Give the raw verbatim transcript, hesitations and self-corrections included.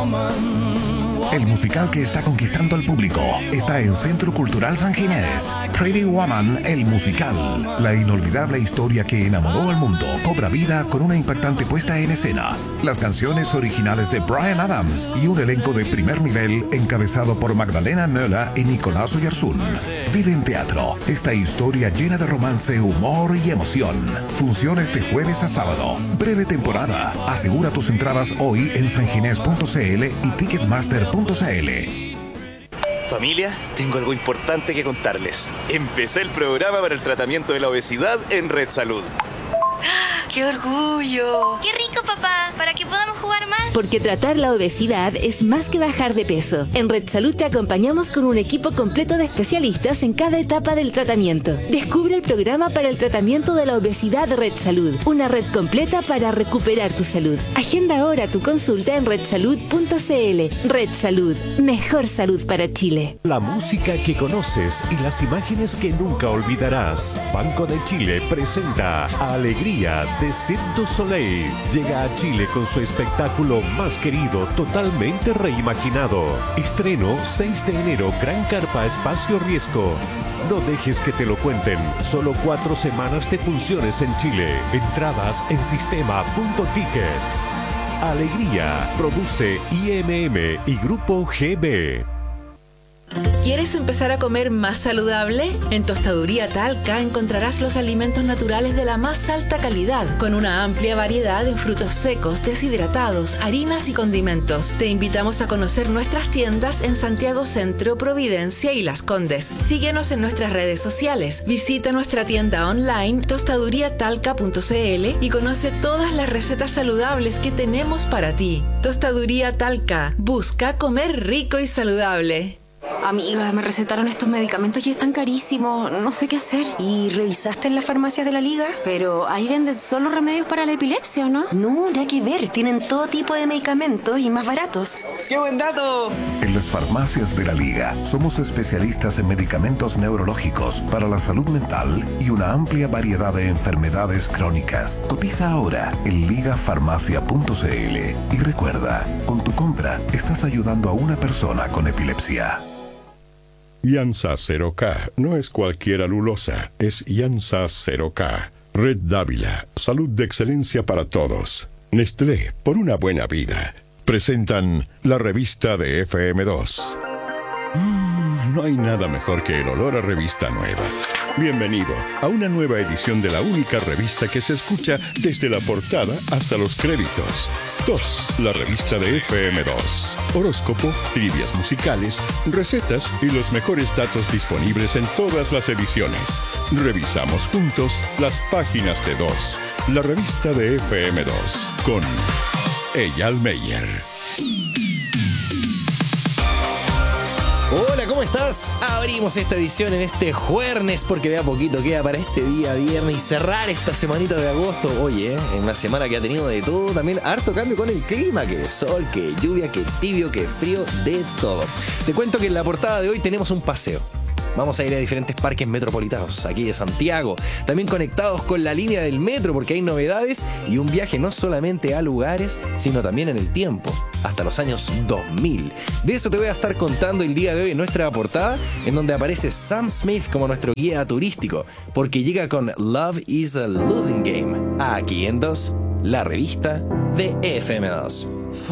El musical que está conquistando al público está en Centro Cultural San Ginés. Pretty Woman, el musical. La inolvidable historia que enamoró al mundo cobra vida con una impactante puesta en escena. Las canciones originales de Bryan Adams y un elenco de primer nivel encabezado por Magdalena Möller y Nicolás Oyarzún. Vive en teatro esta historia llena de romance, humor y emoción. Funciones de jueves a sábado. Breve temporada. Asegura tus entradas hoy en sanginés punto cl y ticketmaster punto cl. Familia, tengo algo importante que contarles. Empecé el programa para el tratamiento de la obesidad en Red Salud. ¡Qué orgullo! ¡Qué rico, papá! Para que podamos jugar más. Porque tratar la obesidad es más que bajar de peso. En Red Salud te acompañamos con un equipo completo de especialistas en cada etapa del tratamiento. Descubre el programa para el tratamiento de la obesidad de Red Salud. Una red completa para recuperar tu salud. Agenda ahora tu consulta en red salud punto cl. Red Salud. Mejor salud para Chile. La música que conoces y las imágenes que nunca olvidarás. Banco de Chile presenta Alegría de Cirque du Soleil. Llega a Chile con su espectáculo más querido, totalmente reimaginado. Estreno seis de enero, Gran Carpa Espacio Riesgo. No dejes que te lo cuenten. Solo cuatro semanas de funciones en Chile. Entradas en sistema punto ticket. Alegría. Produce I M M y Grupo G B. ¿Quieres empezar a comer más saludable? En Tostaduría Talca encontrarás los alimentos naturales de la más alta calidad, con una amplia variedad en frutos secos, deshidratados, harinas y condimentos. Te invitamos a conocer nuestras tiendas en Santiago Centro, Providencia y Las Condes. Síguenos en nuestras redes sociales. Visita nuestra tienda online tostaduría talca punto cl y conoce todas las recetas saludables que tenemos para ti. Tostaduría Talca. Busca comer rico y saludable. Amiga, me recetaron estos medicamentos y están carísimos. No sé qué hacer. ¿Y revisaste en las farmacias de la Liga? Pero ahí venden solo remedios para la epilepsia, ¿o no? No, nada que ver. Tienen todo tipo de medicamentos y más baratos. ¡Qué buen dato! En las farmacias de la Liga somos especialistas en medicamentos neurológicos para la salud mental y una amplia variedad de enfermedades crónicas. Cotiza ahora en liga farmacia punto cl y recuerda, con tu compra estás ayudando a una persona con epilepsia. Iansa cero K no es cualquier alulosa, es Iansa cero K. Red Dávila, salud de excelencia para todos. Nestlé, por una buena vida. Presentan la revista de F M dos. Mm, no hay nada mejor que el olor a revista nueva. Bienvenido a una nueva edición de la única revista que se escucha desde la portada hasta los créditos. dos. La revista de F M dos. Horóscopo, trivias musicales, recetas y los meyores datos disponibles en todas las ediciones. Revisamos juntos las páginas de dos. La revista de F M dos con Eyal Meyer. Hola, ¿cómo estás? Abrimos esta edición en este jueves porque de a poquito queda para este día viernes y cerrar esta semanita de agosto. Oye, en una semana que ha tenido de todo, también harto cambio con el clima, que sol, que lluvia, que tibio, que frío, de todo. Te cuento que en la portada de hoy tenemos un paseo. Vamos a ir a diferentes parques metropolitanos aquí de Santiago, también conectados con la línea del metro porque hay novedades y un viaje no solamente a lugares, sino también en el tiempo, hasta los años dos mil. De eso te voy a estar contando el día de hoy en nuestra portada, en donde aparece Sam Smith como nuestro guía turístico, porque llega con Love is a Losing Game, aquí en dos, la revista de F M dos.